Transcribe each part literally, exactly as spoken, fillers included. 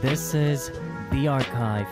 This is The Archive.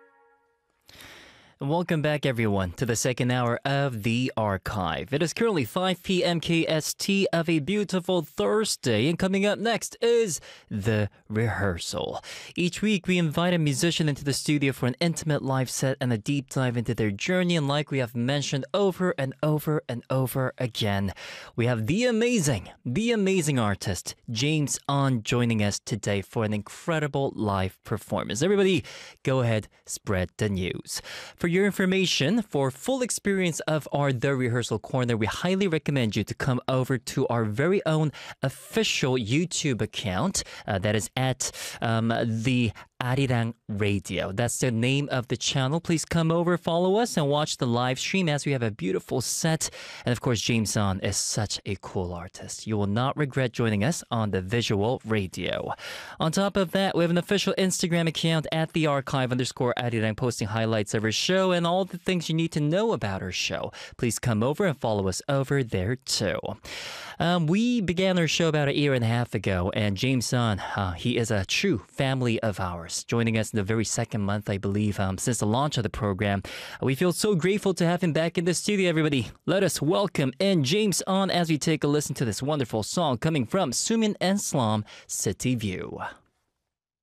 Welcome back, everyone, to the second hour of The Archive. It is currently five p.m. K S T of a beautiful Thursday, and coming up next is The Rehearsal. Each week, we invite a musician into the studio for an intimate live set and a deep dive into their journey, and like we have mentioned over and over and over again, we have the amazing, the amazing artist, James On, joining us today for an incredible live performance. Everybody, go ahead, spread the news. For your information, for full experience of our The Rehearsal Corner, we highly recommend you to come over to our very own official YouTube account. Uh, that is at um, the Arirang Radio. That's the name of the channel. Please come over, follow us, and watch the live stream as we have a beautiful set. And of course, James On is such a cool artist. You will not regret joining us on the visual radio. On top of that, we have an official Instagram account at the archive underscore Arirang, posting highlights of our show and all the things you need to know about our show. Please come over and follow us over there too. Um, we began our show about a year and a half ago, and James On, uh, he is a true family of ours, joining us in the very second month, I believe, um, since the launch of the program. We feel so grateful to have him back in the studio, everybody. Let us welcome in James On as we take a listen to this wonderful song coming from Sumin and Slom, City View.